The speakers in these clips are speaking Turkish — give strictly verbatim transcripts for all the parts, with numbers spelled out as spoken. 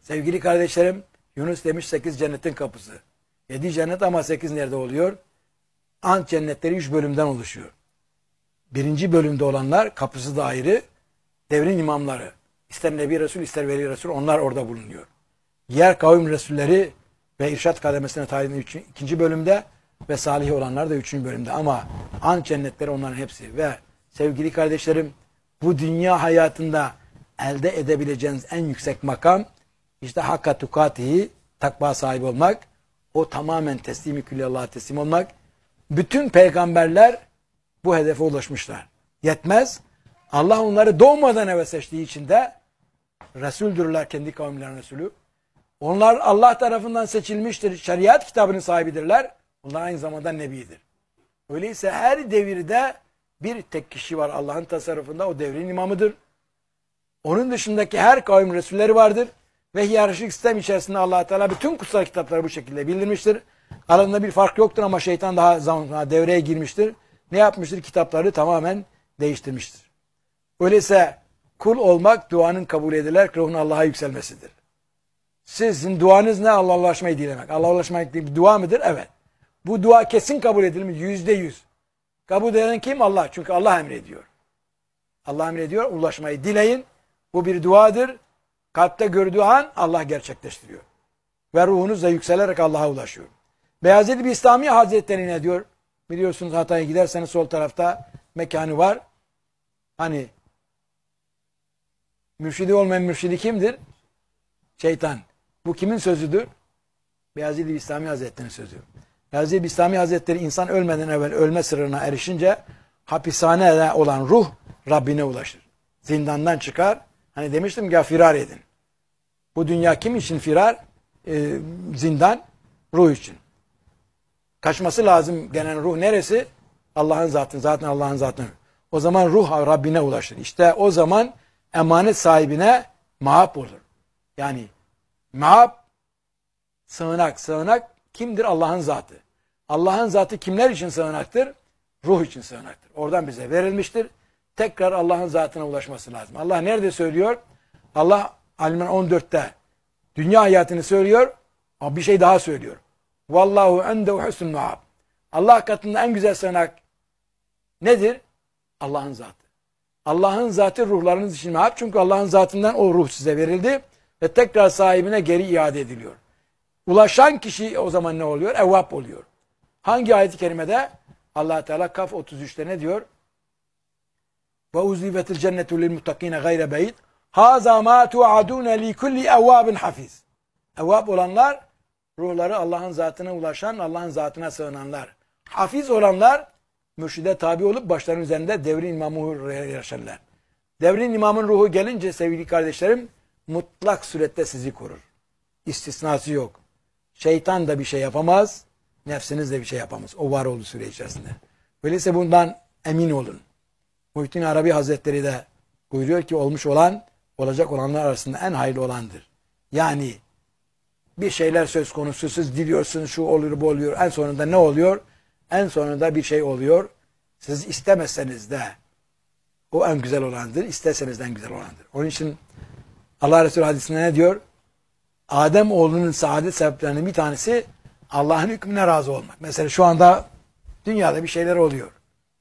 Sevgili kardeşlerim, Yunus demiş sekiz cennetin kapısı. Yedi cennet ama sekiz nerede oluyor? Ant cennetleri üç bölümden oluşuyor. Birinci bölümde olanlar kapısı da ayrı. Devrin imamları. İster Nebi Resul ister Veli Resul onlar orada bulunuyor. Diğer kavim Resulleri ve irşat kademesine tayin ikinci bölümde ve salih olanlar da üçüncü bölümde. Ama ant cennetleri onların hepsi. Ve sevgili kardeşlerim bu dünya hayatında elde edebileceğiniz en yüksek makam işte hakka tukatihi, takva sahibi olmak, o tamamen teslimi külli Allah'a teslim olmak. Bütün peygamberler bu hedefe ulaşmışlar. Yetmez. Allah onları doğmadan evvel seçtiği için de Resuldürler, kendi kavimlerinin Resulü. Onlar Allah tarafından seçilmiştir. Şeriat kitabının sahibidirler. Onlar aynı zamanda Nebidir. Öyleyse her devirde bir tek kişi var Allah'ın tasarrufunda. O devrin imamıdır. Onun dışındaki her kavim Resulleri vardır. Ve hiyerarşik sistem içerisinde Allah Teala bütün kutsal kitapları bu şekilde bildirmiştir. Aralarında bir fark yoktur ama şeytan daha zaman devreye girmiştir. Ne yapmıştır? Kitapları tamamen değiştirmiştir. Öyleyse kul olmak duanın kabul edilir, ruhun Allah'a yükselmesidir. Sizin duanız ne? Allah'a ulaşmayı dilemek. Allah'a ulaşmak bir dua mıdır? Evet. Bu dua kesin kabul edilir mi? Yüzde yüz. Kabul eden kim? Allah. Çünkü Allah emrediyor. Allah emrediyor. Ulaşmayı dileyin. Bu bir duadır. Kalpte gördüğü an Allah gerçekleştiriyor. Ve ruhunuz da yükselerek Allah'a ulaşıyor. Beyazıt Bistami Hazretleri ne diyor? Biliyorsunuz Hatay'a giderseniz sol tarafta mekanı var. Hani mürşidi olmayan mürşidi kimdir? Şeytan. Bu kimin sözüdür? Beyazıt Bistami Hazretleri'nin sözü. Beyazıt Bistami Hazretleri insan ölmeden evvel ölme sırrına erişince hapishanede olan ruh Rabbine ulaşır. Zindandan çıkar. Hani demiştim ya firar edin. Bu dünya kim için firar? Ee, zindan, ruh için. Kaçması lazım gelen ruh neresi? Allah'ın zatı. Zaten Allah'ın zatı. O zaman ruh Rabbine ulaşır. İşte o zaman emanet sahibine mahap olur. Yani mahap, sığınak. Sığınak kimdir? Allah'ın zatı. Allah'ın zatı kimler için sığınaktır? Ruh için sığınaktır. Oradan bize verilmiştir. Tekrar Allah'ın zatına ulaşması lazım. Allah nerede söylüyor? Allah Alimran on dörtte dünya hayatını söylüyor. Ama bir şey daha söylüyor. Vallahu endehu husnul mahab. Allah katında en güzel sığınak nedir? Allah'ın zatı. Allah'ın zatı ruhlarınız için mahab. Çünkü Allah'ın zatından o ruh size verildi. Ve tekrar sahibine geri iade ediliyor. Ulaşan kişi o zaman ne oluyor? Evvap oluyor. Hangi ayet-i kerimede? Allah Teala Kaf otuz üçte ne diyor? Ve uzlivetil cennetu lil muttakine gayre beyt. Haza ma tu'adune li kulli evvabin hafiz. Evvab olanlar ruhları Allah'ın zatına ulaşan, Allah'ın zatına sığınanlar. Hafiz olanlar mürşide tabi olup başlarının üzerinde devrin imamı yaşarlar. Devrin imamın ruhu gelince sevgili kardeşlerim mutlak surette sizi korur. İstisnası yok. Şeytan da bir şey yapamaz, nefsiniz de bir şey yapamaz. O var olduğu süre içerisinde. Öyleyse bundan emin olun. Muhittin Arabi Hazretleri de buyuruyor ki olmuş olan, olacak olanlar arasında en hayırlı olandır. Yani bir şeyler söz konusu, siz diliyorsunuz, şu oluyor, bu oluyor. En sonunda ne oluyor? En sonunda bir şey oluyor. Siz istemezseniz de o en güzel olandır, isterseniz de en güzel olandır. Onun için Allah Resulü hadisinde ne diyor? Adem oğlunun saadet sebeplerinden bir tanesi Allah'ın hükmüne razı olmak. Mesela şu anda dünyada bir şeyler oluyor.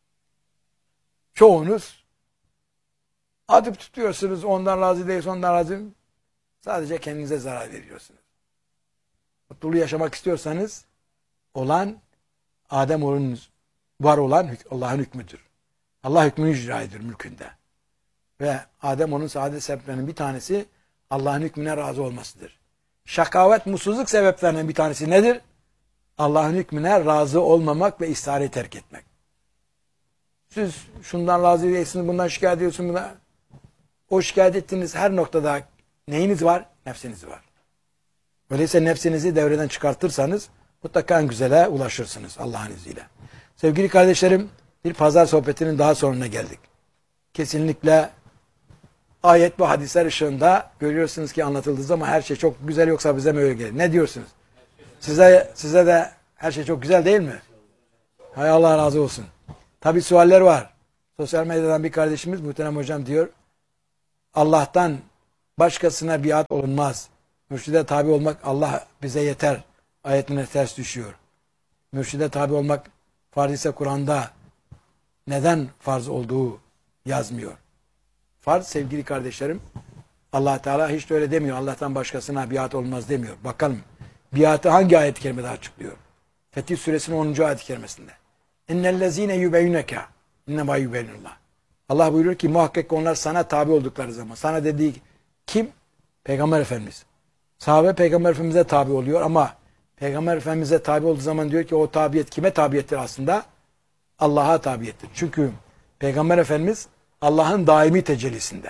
Çoğunuz atıp tutuyorsunuz, ondan razı değilse ondan razı. Sadece kendinize zarar veriyorsunuz. Mutluluğu yaşamak istiyorsanız olan Adem oğlunun var olan Allah'ın hükmüdür. Allah hükmünü icra ediyor mülkünde. Ve Adem onun saadet sebeplerinin bir tanesi Allah'ın hükmüne razı olmasıdır. Şakavet, mutsuzluk sebeplerinden bir tanesi nedir? Allah'ın hükmüne razı olmamak ve ısrarı terk etmek. Siz şundan razı değilsiniz, bundan şikayet ediyorsunuz. Bundan... O şikayet ettiğiniz her noktada neyiniz var? Nefsiniz var. Öyleyse nefsinizi devreden çıkartırsanız mutlaka en güzele ulaşırsınız Allah'ın izniyle. Sevgili kardeşlerim, bir pazar sohbetinin daha sonuna geldik. Kesinlikle ayet ve hadisler ışığında görüyorsunuz ki anlatıldığı ama her şey çok güzel, yoksa bize mi öyle gelir? Ne diyorsunuz? Size size de her şey çok güzel değil mi? Hay Allah razı olsun. Tabii sualler var. Sosyal medyadan bir kardeşimiz muhterem hocam diyor. Allah'tan başkasına biat olunmaz. Mürşide tabi olmak Allah bize yeter ayetine ters düşüyor. Mürşide tabi olmak farz ise Kur'an'da neden farz olduğu yazmıyor. Farz sevgili kardeşlerim, Allah Teala hiç de öyle demiyor. Allah'tan başkasına biat olmaz demiyor. Bakalım biatı hangi ayet-i kerimede açıklıyor? Fetih Suresinin onuncu ayet-i kerimesinde. İnnellezîne yübeyyüneke innemâ yübeyyünullah. Allah buyuruyor ki muhakkak onlar sana tabi oldukları zaman. Sana dediği kim? Peygamber Efendimiz. Sahabe Peygamber Efendimiz'e tabi oluyor ama Peygamber Efendimiz'e tabi olduğu zaman diyor ki o tabiyet kime tabiyettir aslında? Allah'a tabiyettir. Çünkü Peygamber Efendimiz Allah'ın daimi tecellisinde.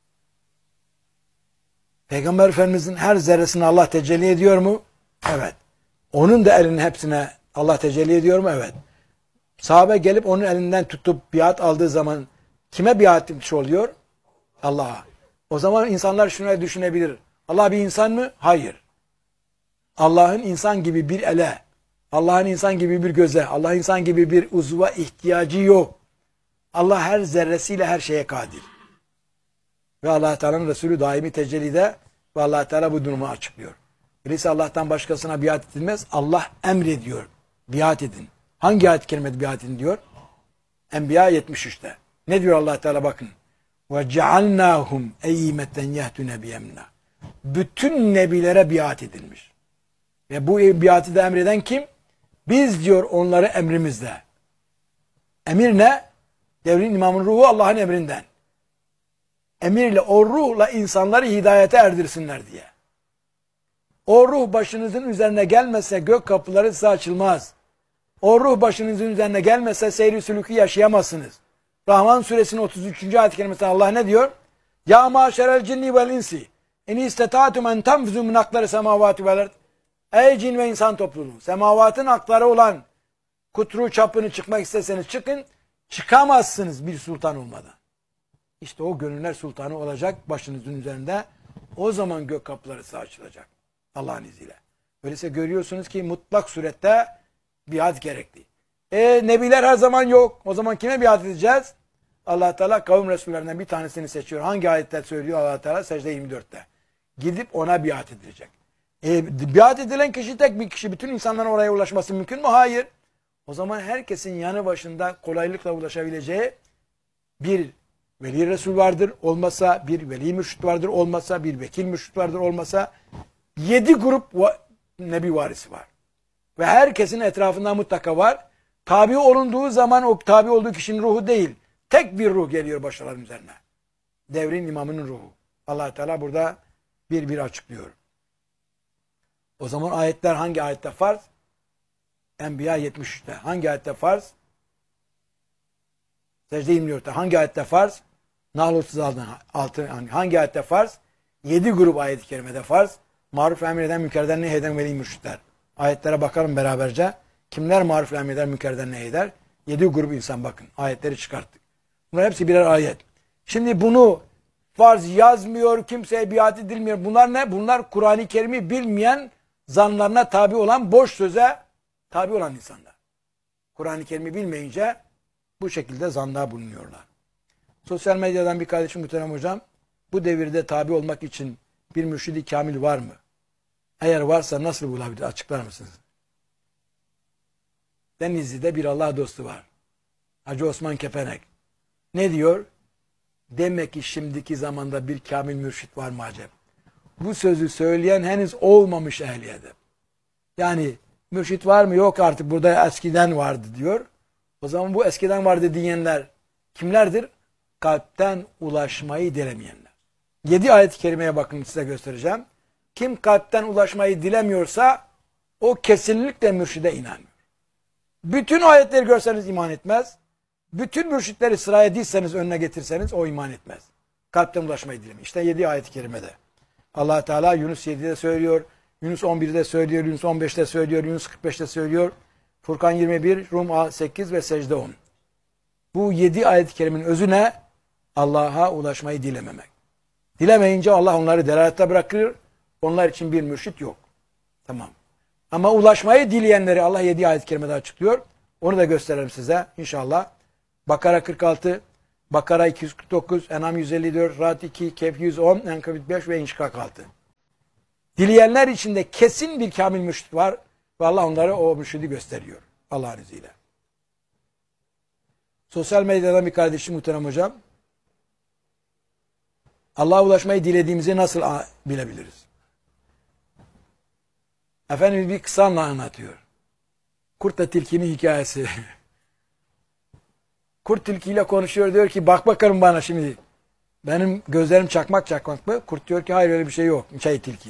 Peygamber Efendimiz'in her zerresine Allah tecelli ediyor mu? Evet. Onun da elinin hepsine Allah tecelli ediyor mu? Evet. Sahabe gelip onun elinden tutup biat aldığı zaman kime biat etmiş oluyor? Allah'a. O zaman insanlar şunu düşünebilir. Allah bir insan mı? Hayır. Allah'ın insan gibi bir ele, Allah'ın insan gibi bir göze, Allah insan gibi bir uzva ihtiyacı yok. Allah her zerresiyle her şeye kadir. Ve Allah Teala'nın Resulü daimi tecellide ve Allah Teala bu durumu açıklıyor. Öyleyse Allah'tan başkasına biat edilmez. Allah emrediyor. Biat edin. Hangi ayet-i kerimede biat edin diyor? Enbiya yetmiş üçte. Ne diyor Allah Teala bakın. Ve cealnahum eyyimeten yehdune biyemna. Bütün nebilere biat edilmiş. Ve bu biatı da emreden kim? Biz diyor onları emrimizde. Emir ne? Devrin imamın ruhu Allah'ın emrinden. Emirle o ruhla insanları hidayete erdirsinler diye. O ruh başınızın üzerine gelmese gök kapıları size açılmaz. O ruh başınızın üzerine gelmese seyri sülükü yaşayamazsınız. Rahman suresinin otuz üçüncü ayet-i kerimesinde Allah ne diyor? Ya maşerel cinni vel insi en istata'tum en tanfuzu min akları semavati vel ard. Ey cin ve insan topluluğu, semavatın hakları olan kutru çapını çıkmak isteseniz çıkın, çıkamazsınız bir sultan olmadan. İşte o gönüller sultanı olacak başınızın üzerinde. O zaman gök kapıları size açılacak. Allah'ın izniyle. Öyleyse görüyorsunuz ki mutlak surette biat gerekli. E nebiler her zaman yok. O zaman kime biat edeceğiz? Allah Teala kavim resullerinden bir tanesini seçiyor. Hangi ayette söylüyor Allah Teala? Secde yirmi dörtte. Gidip ona biat edilecek. E, biat edilen kişi tek bir kişi. Bütün insanların oraya ulaşması mümkün mü? Hayır. O zaman herkesin yanı başında kolaylıkla ulaşabileceği bir veli resul vardır. Olmasa bir veli mürşit vardır. Olmasa bir vekil mürşit vardır. Olmasa yedi grup va nebi varisi var. Ve herkesin etrafında mutlaka var. Tabi olunduğu zaman o tabi olduğu kişinin ruhu değil. Tek bir ruh geliyor başkalarının üzerine. Devrin imamının ruhu. Allah Teala burada bir bir açıklıyor. O zaman ayetler hangi ayette farz? Enbiya yetmiş üçte. Hangi ayette farz? Secde yirmi dörtte. Hangi ayette farz? Nahl otuz altı. Hangi ayette farz? yedi grup ayet-i kerimede farz. Maruf emreden, münkerden nehyeden veli mürşitler. Ayetlere bakalım beraberce. Kimler maruf emreder, münkerden nehyeder? yedi grup insan bakın. Ayetleri çıkarttık. Bunlar hepsi birer ayet. Şimdi bunu farz yazmıyor, kimseye biat edilmiyor. Bunlar ne? Bunlar Kur'an-ı Kerim'i bilmeyen, zanlarına tabi olan, boş söze tabi olan insanlar. Kur'an-ı Kerim'i bilmeyince bu şekilde zanda bulunuyorlar. Sosyal medyadan bir kardeşim muhterem hocam, bu devirde tabi olmak için bir mürşidi kamil var mı? Eğer varsa nasıl bulabilir? Açıklar mısınız? Denizli'de bir Allah dostu var. Hacı Osman Kepenek. Ne diyor? Demek ki şimdiki zamanda bir kamil mürşit var mı acaba? Bu sözü söyleyen henüz olmamış ehli edep. Yani mürşit var mı? Yok artık burada eskiden vardı diyor. O zaman bu eskiden vardı diyenler kimlerdir? Kalpten ulaşmayı dilemeyenler. Yedi ayet-i kerimeye bakın size göstereceğim. Kim kalpten ulaşmayı dilemiyorsa o kesinlikle mürşide inanmıyor. Bütün ayetleri görseniz iman etmez. Bütün mürşitleri sıraya dizseniz önüne getirseniz o iman etmez. Kalpten ulaşmayı dilemiyor. İşte yedi ayet-i kerimede. Allah Teala Yunus yedide söylüyor. Yunus on birde söylüyor. Yunus on beşte söylüyor. Yunus kırk beşte söylüyor. Furkan yirmi bir, Rum sekiz ve Secde on. Bu yedi ayet-i kerimenin özü ne? Allah'a ulaşmayı dilememek. Dilemeyince Allah onları delalette bırakır. Onlar için bir mürşit yok. Tamam. Ama ulaşmayı dileyenleri Allah yedi ayet-i kerimede açıklıyor. Onu da gösterelim size inşallah. Bakara kırk altı, Bakara iki yüz kırk dokuz, En'am yüz elli dört, Ra'd iki, Kehf yüz on, Enkabut beş ve İnşikak altı. Dileyenler içinde kesin bir kamil mürşid var ve Allah onlara o mürşidi gösteriyor Allah'ın izniyle. Sosyal medyadan bir kardeşim muhterem hocam, Allah'a ulaşmayı dilediğimizi nasıl bilebiliriz? Efendimiz bir kısa anlatıyor. Kurtla tilkinin hikayesi. Kurt tilkiyle konuşuyor, diyor ki bak bakalım bana şimdi. Benim gözlerim çakmak çakmak mı? Kurt diyor ki hayır öyle bir şey yok. Şey tilki.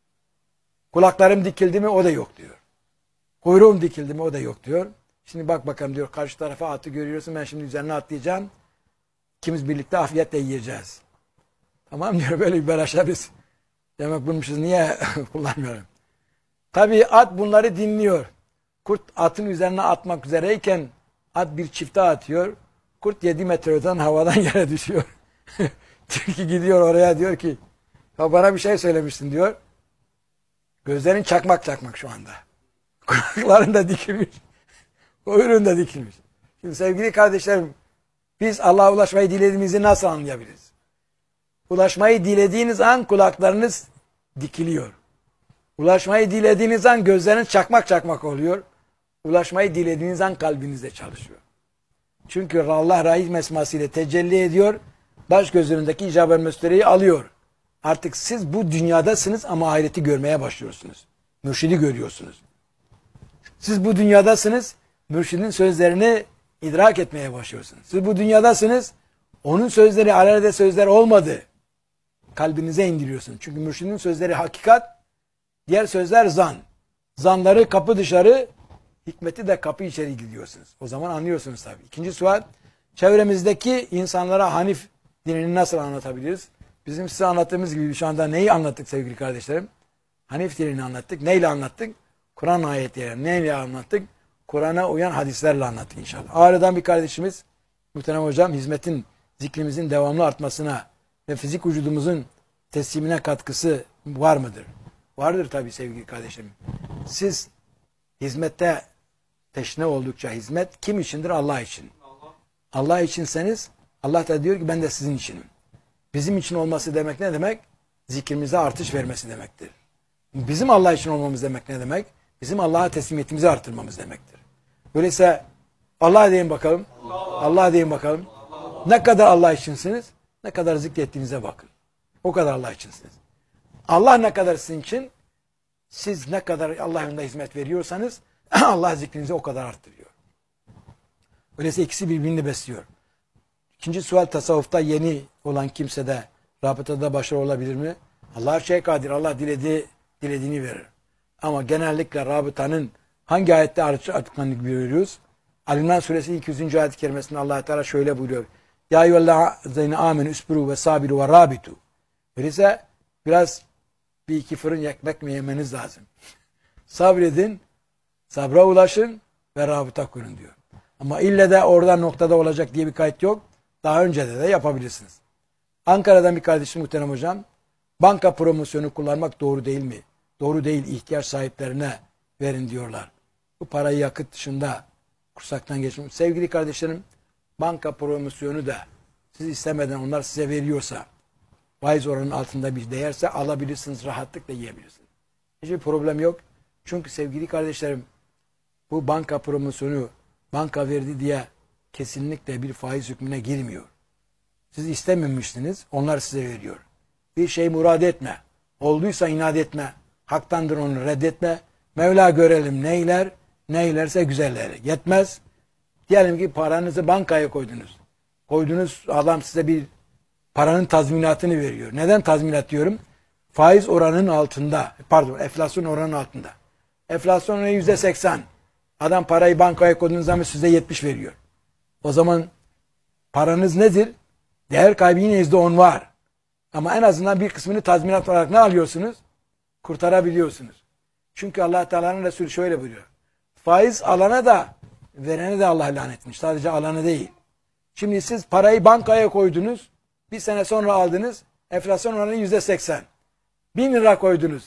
Kulaklarım dikildi mi? O da yok diyor. Kuyruğum dikildi mi? O da yok diyor. Şimdi bak bakalım diyor, karşı tarafa atı görüyorsun, ben şimdi üzerine atlayacağım. İkimiz birlikte afiyetle yiyeceğiz. Tamam diyor, böyle bir beraşa biz. Demek bulmuşuz, niye kullanmıyorum? Tabii at bunları dinliyor. Kurt atın üzerine atmak üzereyken at bir çifte atıyor. Kurt yedi metreden havadan yere düşüyor. Tilki gidiyor oraya, diyor ki ya bana bir şey söylemiştin diyor. Gözlerin çakmak çakmak şu anda. Kulakların da dikilmiş. Kuyruğun da dikilmiş. Şimdi sevgili kardeşlerim, biz Allah'a ulaşmayı dilediğimizi nasıl anlayabiliriz? Ulaşmayı dilediğiniz an kulaklarınız dikiliyor. Ulaşmayı dilediğiniz an gözleriniz çakmak çakmak oluyor. Ulaşmayı dilediğiniz an kalbinizde çalışıyor. Çünkü Allah rahim esmasıyla tecelli ediyor. Baş göz önündeki icab-ı müstereyi alıyor. Artık siz bu dünyadasınız ama ahireti görmeye başlıyorsunuz. Mürşidi görüyorsunuz. Siz bu dünyadasınız, mürşidin sözlerini idrak etmeye başlıyorsunuz. Siz bu dünyadasınız, onun sözleri alelade sözler olmadı. Kalbinize indiriyorsunuz. Çünkü mürşidin sözleri hakikat, diğer sözler zan. Zanları kapı dışarı, hikmeti de kapı içeri gidiyorsunuz. O zaman anlıyorsunuz tabii. İkinci sual, çevremizdeki insanlara Hanif dinini nasıl anlatabiliriz? Bizim size anlattığımız gibi şu anda neyi anlattık sevgili kardeşlerim? Hanif dinini anlattık. Neyle anlattık? Kur'an ayetleriyle. Neyle anlattık? Kur'an'a uyan hadislerle anlattık inşallah. Ağrı'dan bir kardeşimiz, muhterem hocam, hizmetin, zikrimizin devamlı artmasına ve fizik vücudumuzun teslimine katkısı var mıdır? Vardır tabii sevgili kardeşlerim. Siz hizmette teşne oldukça hizmet kim içindir? Allah için. Allah, Allah içinseniz Allah da diyor ki ben de sizin içinim. Bizim için olması demek ne demek? Zikrimize artış vermesi demektir. Bizim Allah için olmamız demek ne demek? Bizim Allah'a teslimiyetimizi artırmamız demektir. Öyleyse Allah deyin bakalım. Allah, Allah deyin bakalım. Allah. Ne kadar Allah içinsiniz? Ne kadar zikrettiğinize bakın. O kadar Allah içinsiniz. Allah ne kadar sizin için? Siz ne kadar Allah yolunda hizmet veriyorsanız Allah zikrinizi o kadar arttırıyor. Öyleyse ikisi birbirini besliyor. İkinci sual, tasavvufta yeni olan kimse de rabıtada başarılı olabilir mi? Allah her şeye kadir. Allah dilediği, dilediğini verir. Ama genellikle rabıtanın hangi ayette açıklandığını görüyoruz? Ali-İmran suresi iki yüzüncü ayet-i kerimesinde Allah Teala şöyle buyuruyor. Ya eyyühellezine amenu üsbiru ve sabiru ve rabitu. Öyleyse biraz bir iki fırın ekmek mi yemeniz lazım. Sabredin, sabra ulaşın ve rabıta kurun diyor. Ama ille de orada noktada olacak diye bir kayıt yok. Daha önce de, de yapabilirsiniz. Ankara'dan bir kardeşim muhterem hocam, banka promosyonu kullanmak doğru değil mi? Doğru değil, ihtiyaç sahiplerine verin diyorlar. Bu parayı yakıt dışında kursaktan geçmiş. Sevgili kardeşlerim, banka promosyonu da siz istemeden onlar size veriyorsa, faiz oranının altında bir değerse alabilirsiniz, rahatlıkla yiyebilirsiniz. Hiçbir problem yok. Çünkü sevgili kardeşlerim, bu banka promosyonu banka verdi diye kesinlikle bir faiz hükmüne girmiyor. Siz istememişsiniz, onlar size veriyor. Bir şey murad etme. Olduysa inat etme. Haktandır onu reddetme. Mevla görelim neyler, neylerse güzeller. Yetmez. Diyelim ki paranızı bankaya koydunuz. Koydunuz, adam size bir paranın tazminatını veriyor. Neden tazminat diyorum? Faiz oranının altında, pardon enflasyon oranının altında. Enflasyon oranı yüzde seksen. Adam parayı bankaya koyduğunuz zaman size yetmiş veriyor. O zaman paranız nedir? Değer kaybı yine yüzde on var. Ama en azından bir kısmını tazminat olarak ne alıyorsunuz? Kurtarabiliyorsunuz. Çünkü Allah Teala'nın Resulü şöyle buyuruyor. Faiz alana da verene de Allah lanetmiş. Sadece alana değil. Şimdi siz parayı bankaya koydunuz. Bir sene sonra aldınız. Enflasyon oranı yüzde seksen. Bin lira koydunuz.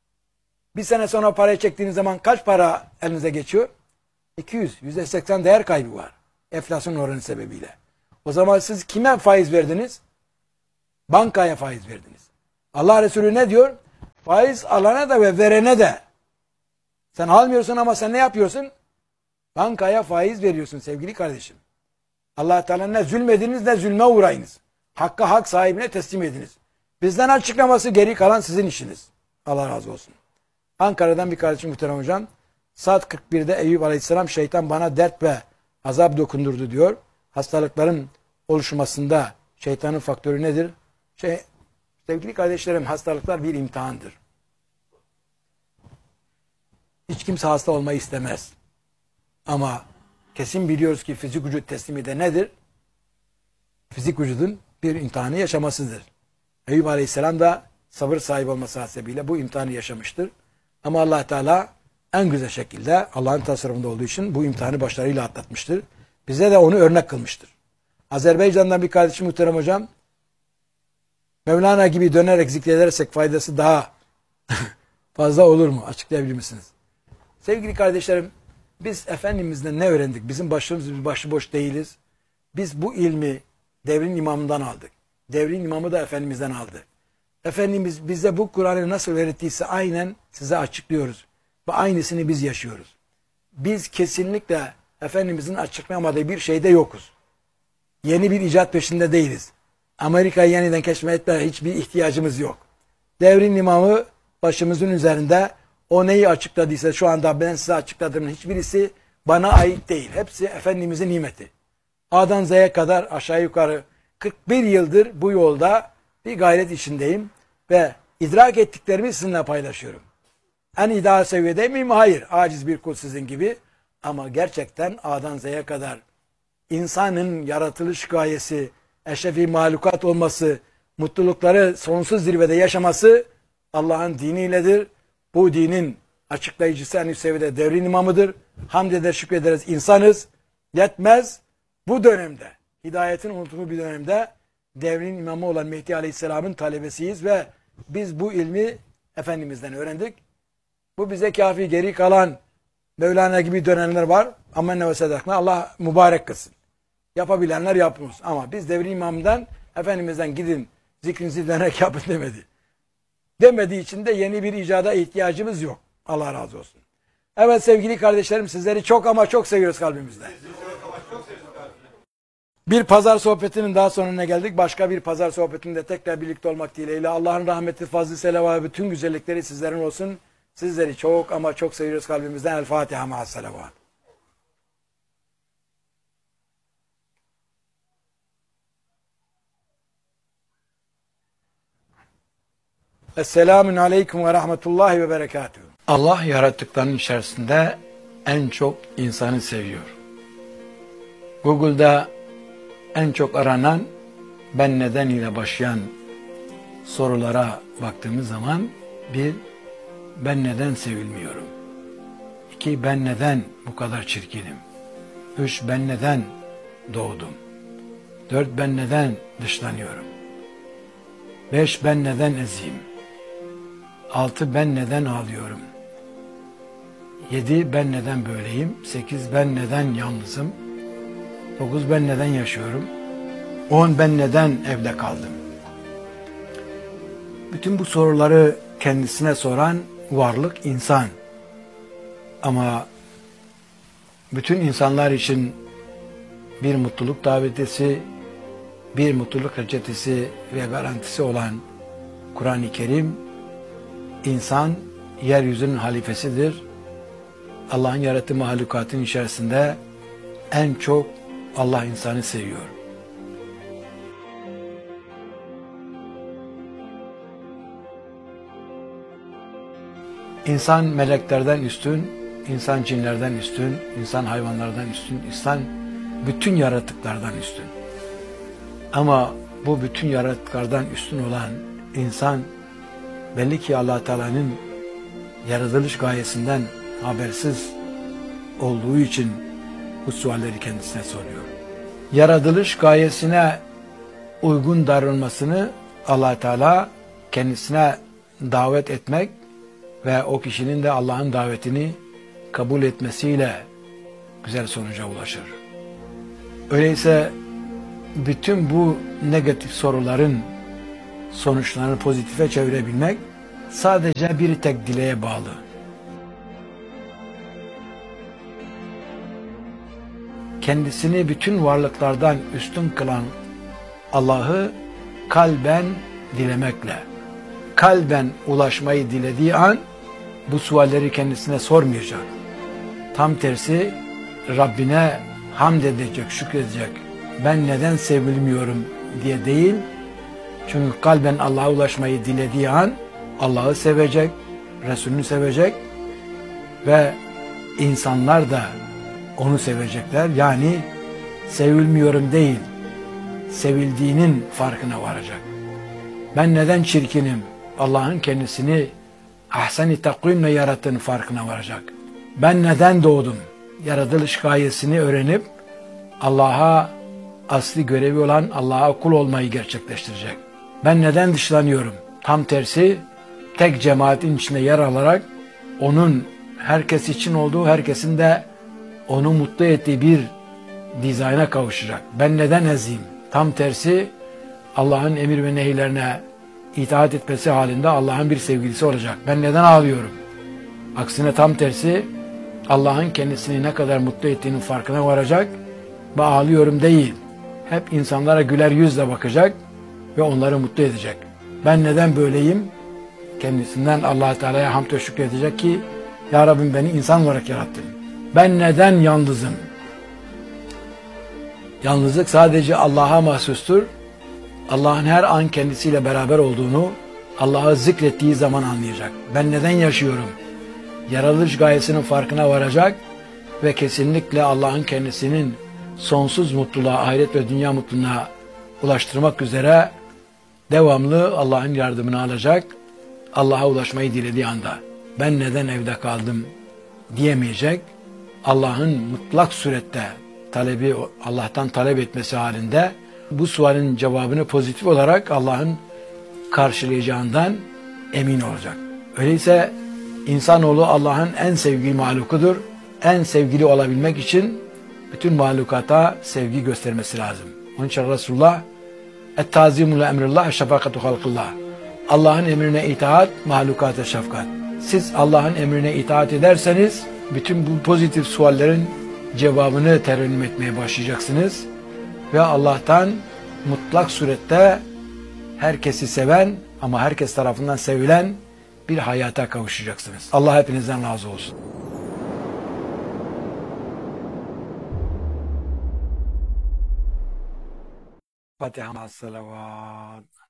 Bir sene sonra parayı çektiğiniz zaman kaç para elinize geçiyor? iki yüz. Yüzde seksen değer kaybı var. Enflasyon oranı sebebiyle. O zaman siz kime faiz verdiniz? Bankaya faiz verdiniz. Allah Resulü ne diyor? Faiz alana da ve verene de. Sen almıyorsun ama sen ne yapıyorsun? Bankaya faiz veriyorsun sevgili kardeşim. Allah Teala ne zulmediniz ne zulme uğrayınız. Hakka hak sahibine teslim ediniz. Bizden açıklaması, geri kalan sizin işiniz. Allah razı olsun. Ankara'dan bir kardeşim muhterem hocam. Saat kırk birde Eyüp Aleyhisselam şeytan bana dert ve azap dokundurdu diyor. Hastalıkların oluşmasında şeytanın faktörü nedir? Şey, sevgili kardeşlerim, hastalıklar bir imtihandır. Hiç kimse hasta olmayı istemez. Ama kesin biliyoruz ki fizik vücut teslimi de nedir? Fizik vücudun bir imtihanı yaşamasıdır. Eyüp Aleyhisselam da sabır sahibi olması hasebiyle bu imtihanı yaşamıştır. Ama Allah Teala en güzel şekilde Allah'ın tasarrufunda olduğu için bu imtihanı başarıyla atlatmıştır. Bize de onu örnek kılmıştır. Azerbaycan'dan bir kardeşim muhterem hocam, Mevlana gibi dönerek zikredersek faydası daha fazla olur mu? Açıklayabilir misiniz? Sevgili kardeşlerim, biz Efendimiz'den ne öğrendik? Bizim başımız biz başıboş değiliz. Biz bu ilmi devrin imamından aldık. Devrin imamı da Efendimiz'den aldı. Efendimiz bize bu Kur'an'ı nasıl öğrettiyse aynen size açıklıyoruz. Ve aynısını biz yaşıyoruz. Biz kesinlikle Efendimiz'in açıklayamadığı bir şeyde yokuz. Yeni bir icat peşinde değiliz. Amerika'yı yeniden keşfetmeye hiçbir ihtiyacımız yok. Devrin imamı başımızın üzerinde, o neyi açıkladıysa şu anda ben size açıkladığımın hiçbirisi bana ait değil. Hepsi Efendimiz'in nimeti. A'dan Z'ye kadar aşağı yukarı kırk bir yıldır bu yolda bir gayret içindeyim ve idrak ettiklerimi sizinle paylaşıyorum. En ideal seviyede miyim? Hayır. Aciz bir kul sizin gibi. Ama gerçekten A'dan Z'ye kadar insanın yaratılış gayesi, eşrefi mahlukat olması, mutlulukları sonsuz zirvede yaşaması Allah'ın diniyledir. Bu dinin açıklayıcısı en üst seviyede devrin imamıdır. Hamd eder, şükrederiz, insanız. Yetmez. Bu dönemde, hidayetin unutulduğu bir dönemde devrin imamı olan Mehdi Aleyhisselam'ın talebesiyiz ve biz bu ilmi Efendimiz'den öğrendik. Bu bize kafi, geri kalan Mevlana gibi dönenler var. Amenne ve sedakna, Allah mübarek kılsın. Yapabilenler yapmış. Ama biz devrin imamından, Efendimiz'den gidin zikrinizi dönerek yapın demedi. Demediği için de yeni bir icada ihtiyacımız yok. Allah razı olsun. Evet sevgili kardeşlerim, sizleri çok ama çok seviyoruz kalbimizden. Bir pazar sohbetinin daha sonuna geldik. Başka bir pazar sohbetinde tekrar birlikte olmak dileğiyle. Allah'ın rahmeti, fazlı, selavatı, bütün güzellikleri sizlerin olsun. Sizleri çok ama çok seviyoruz kalbimizden. El Fatiha ma'as selavat. Esselamun aleyküm ve rahmetullahi ve berekatuhu. Allah yarattıklarının içerisinde en çok insanı seviyor. Google'da en çok aranan ben neden ile başlayan sorulara baktığımız zaman bir, ben neden sevilmiyorum? İki, ben neden bu kadar çirkinim? Üç, ben neden doğdum? Dört, ben neden dışlanıyorum? Beş, ben neden eziyim? Altı, ben neden ağlıyorum? Yedi, ben neden böyleyim? Sekiz, ben neden yalnızım? Dokuz, ben neden yaşıyorum? On, ben neden evde kaldım? Bütün bu soruları kendisine soran varlık insan. Ama bütün insanlar için bir mutluluk davetisi, bir mutluluk reçetesi ve garantisi olan Kur'an-ı Kerim, insan yeryüzünün halifesidir. Allah'ın yarattığı mahlukatın içerisinde en çok Allah insanı seviyor. İnsan meleklerden üstün, insan cinlerden üstün, insan hayvanlardan üstün, insan bütün yaratıklardan üstün. Ama bu bütün yaratıklardan üstün olan insan belli ki Allah Teala'nın yaratılış gayesinden habersiz olduğu için bu sualleri kendisine soruyor. Yaratılış gayesine uygun davranmasını Allah Teala kendisine davet etmek ve o kişinin de Allah'ın davetini kabul etmesiyle güzel sonuca ulaşır. Öyleyse bütün bu negatif soruların sonuçlarını pozitife çevirebilmek sadece bir tek dileğe bağlı. Kendisini bütün varlıklardan üstün kılan Allah'ı kalben dilemekle, kalben ulaşmayı dilediği an bu sualleri kendisine sormayacak. Tam tersi Rabbine hamd edecek, şükredecek. Ben neden sevilmiyorum diye değil. Çünkü kalben Allah'a ulaşmayı dilediği an Allah'ı sevecek, Resulünü sevecek ve insanlar da onu sevecekler. Yani sevilmiyorum değil, sevildiğinin farkına varacak. Ben neden çirkinim? Allah'ın kendisini ahsen-i takvimle yarattığının farkına varacak. Ben neden doğdum? Yaratılış gayesini öğrenip Allah'a asli görevi olan Allah'a kul olmayı gerçekleştirecek. Ben neden dışlanıyorum? Tam tersi tek cemaatin içinde yer alarak onun herkes için olduğu, herkesin de onu mutlu ettiği bir dizayna kavuşacak. Ben neden eziyim? Tam tersi Allah'ın emir ve nehirlerine itaat etmesi halinde Allah'ın bir sevgilisi olacak. Ben neden ağlıyorum? Aksine tam tersi Allah'ın kendisini ne kadar mutlu ettiğinin farkına varacak ve ağlıyorum değil. Hep insanlara güler yüzle bakacak ve onları mutlu edecek. Ben neden böyleyim? Kendisinden Allah Teala'ya hamd ve şükredecek ki Ya Rabbim beni insan olarak yarattın. Ben neden yalnızım? Yalnızlık sadece Allah'a mahsustur. Allah'ın her an kendisiyle beraber olduğunu Allah'ı zikrettiği zaman anlayacak. Ben neden yaşıyorum? Yaratılış gayesinin farkına varacak ve kesinlikle Allah'ın kendisinin sonsuz mutluluğa, ahiret ve dünya mutluluğuna ulaştırmak üzere devamlı Allah'ın yardımını alacak. Allah'a ulaşmayı dilediği anda ben neden evde kaldım diyemeyecek. Allah'ın mutlak surette talebi, Allah'tan talep etmesi halinde bu sualin cevabını pozitif olarak Allah'ın karşılayacağından emin olacak. Öyleyse insanoğlu Allah'ın en sevgili mahlukudur. En sevgili olabilmek için bütün mahlukata sevgi göstermesi lazım. Onun için Resulullah et-tazimu le emrillah şefakatu halkillah. Allah'ın emrine itaat, mahlukata şefkat. Siz Allah'ın emrine itaat ederseniz bütün bu pozitif suallerin cevabını terennüm etmeye başlayacaksınız ve Allah'tan mutlak surette herkesi seven ama herkes tarafından sevilen bir hayata kavuşacaksınız. Allah hepinizden razı olsun. Fatiha ma'as salavat.